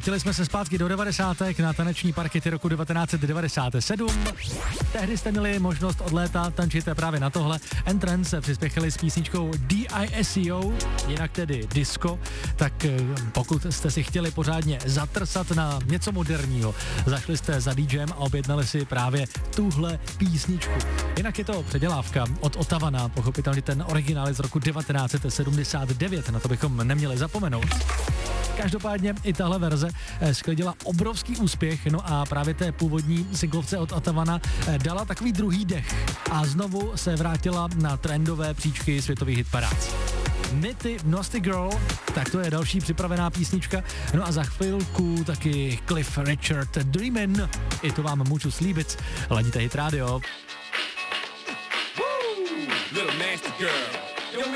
Vrátili jsme se zpátky do 90. na taneční parkety roku 1997. Tehdy jste měli možnost od léta tančit právě na tohle. Entrance přispěchali s písničkou DISCO, jinak tedy disco, tak pokud jste si chtěli pořádně zatrsat na něco moderního, zašli jste za DJem a objednali si právě tuhle písničku. Jinak je to předělávka od Ottavana, pochopitelně ten originál je z roku 1979, na to bychom neměli zapomenout. Každopádně i tahle verze sklidila obrovský úspěch, no a právě té původní singlovce od Ottavana dala takový druhý dech a znovu se vrátila na trendové příčky světových hitparád. Nitty Nasty Girl, tak to je další připravená písnička, no a za chvilku taky Cliff Richard Dreamin', i to vám můžu slíbit, ladíte Hit Radio. Little nasty girl.